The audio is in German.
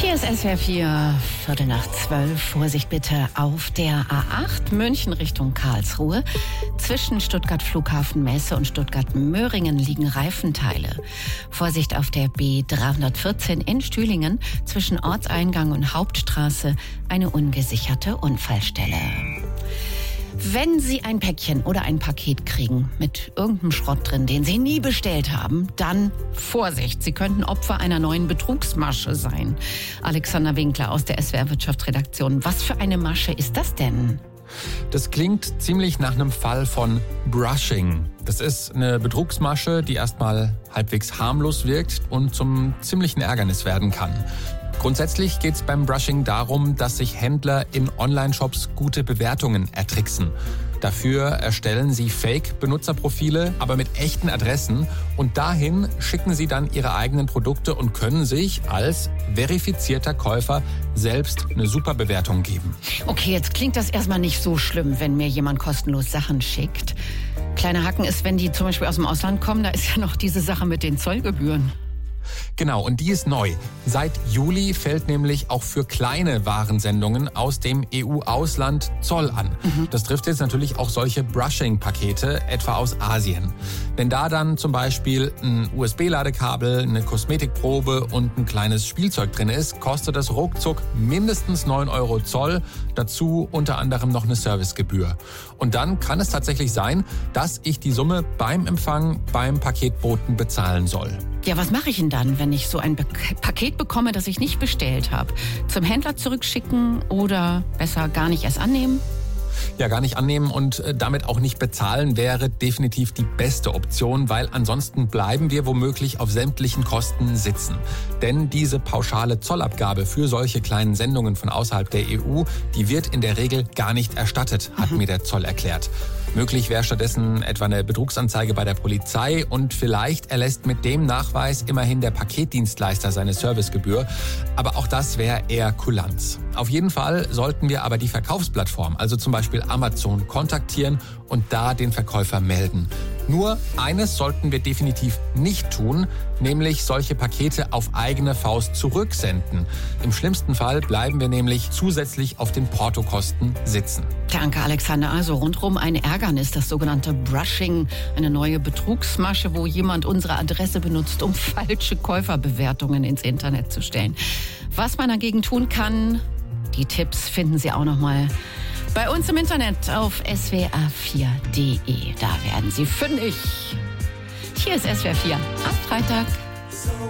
Hier ist SWR 4, 11:15. Vorsicht bitte auf der A8 München Richtung Karlsruhe. Zwischen Stuttgart Flughafen Messe und Stuttgart Möhringen liegen Reifenteile. Vorsicht auf der B314 in Stühlingen zwischen Ortseingang und Hauptstraße eine ungesicherte Unfallstelle. Wenn Sie ein Päckchen oder ein Paket kriegen mit irgendeinem Schrott drin, den Sie nie bestellt haben, dann Vorsicht, Sie könnten Opfer einer neuen Betrugsmasche sein. Alexander Winkler aus der SWR Wirtschaftsredaktion. Was für eine Masche ist das denn? Das klingt ziemlich nach einem Fall von Brushing. Das ist eine Betrugsmasche, die erstmal halbwegs harmlos wirkt und zum ziemlichen Ärgernis werden kann. Grundsätzlich geht es beim Brushing darum, dass sich Händler in Online-Shops gute Bewertungen ertricksen. Dafür erstellen sie Fake-Benutzerprofile, aber mit echten Adressen. Und dahin schicken sie dann ihre eigenen Produkte und können sich als verifizierter Käufer selbst eine super Bewertung geben. Okay, jetzt klingt das erstmal nicht so schlimm, wenn mir jemand kostenlos Sachen schickt. Kleiner Haken ist, wenn die zum Beispiel aus dem Ausland kommen, da ist ja noch diese Sache mit den Zollgebühren. Genau, und die ist neu. Seit Juli fällt nämlich auch für kleine Warensendungen aus dem EU-Ausland Zoll an. Das trifft jetzt natürlich auch solche Brushing-Pakete, etwa aus Asien. Wenn da dann zum Beispiel ein USB-Ladekabel, eine Kosmetikprobe und ein kleines Spielzeug drin ist, kostet das ruckzuck mindestens 9 € Zoll, dazu unter anderem noch eine Servicegebühr. Und dann kann es tatsächlich sein, dass ich die Summe beim Empfang beim Paketboten bezahlen soll. Ja, was mache ich denn dann, wenn ich so ein Paket bekomme, das ich nicht bestellt habe? Zum Händler zurückschicken oder besser gar nicht erst annehmen? Ja, gar nicht annehmen und damit auch nicht bezahlen wäre definitiv die beste Option, weil ansonsten bleiben wir womöglich auf sämtlichen Kosten sitzen. Denn diese pauschale Zollabgabe für solche kleinen Sendungen von außerhalb der EU, die wird in der Regel gar nicht erstattet, hat mir der Zoll erklärt. Möglich wäre stattdessen etwa eine Betrugsanzeige bei der Polizei und vielleicht erlässt mit dem Nachweis immerhin der Paketdienstleister seine Servicegebühr. Aber auch das wäre eher Kulanz. Auf jeden Fall sollten wir aber die Verkaufsplattform, also zum Beispiel Amazon, kontaktieren und da den Verkäufer melden. Nur eines sollten wir definitiv nicht tun, nämlich solche Pakete auf eigene Faust zurücksenden. Im schlimmsten Fall bleiben wir nämlich zusätzlich auf den Portokosten sitzen. Danke, Alexander. Also rundherum ein Ärgernis, das sogenannte Brushing, eine neue Betrugsmasche, wo jemand unsere Adresse benutzt, um falsche Käuferbewertungen ins Internet zu stellen. Was man dagegen tun kann, die Tipps finden Sie auch noch mal bei uns im Internet auf swr4.de. Da werden Sie fündig. Hier ist SWR 4 am Freitag.